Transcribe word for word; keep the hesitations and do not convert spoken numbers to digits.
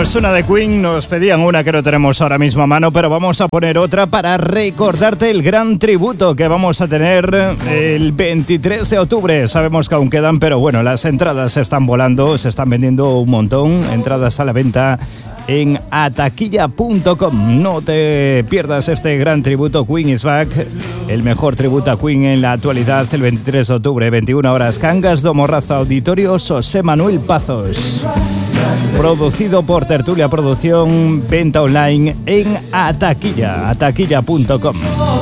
Poníamos una de Queen, nos pedían una que no tenemos ahora mismo a mano, pero vamos a poner otra para recordarte el gran tributo que vamos a tener el veintitrés de octubre. Sabemos que aún quedan, pero bueno, las entradas se están volando, se están vendiendo un montón. Entradas a la venta en ataquilla punto com. No te pierdas este gran tributo. Queen is Back, el mejor tributo a Queen en la actualidad, el veintitrés de octubre, veintiuna horas, Cangas do Morrazo, Auditorio José Manuel Pazos. Producido por Tertulia Producción, venta online en Ataquilla, ataquilla punto com.